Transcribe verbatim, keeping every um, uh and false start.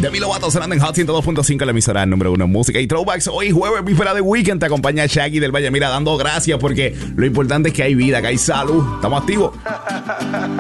Demi Lovato sonando en Hot ciento dos punto cinco, la emisora número uno en música y throwbacks. Hoy jueves, víspera de weekend, te acompaña Shaggy del Valle. Mira, dando gracias porque lo importante es que hay vida, que hay salud. Estamos activos.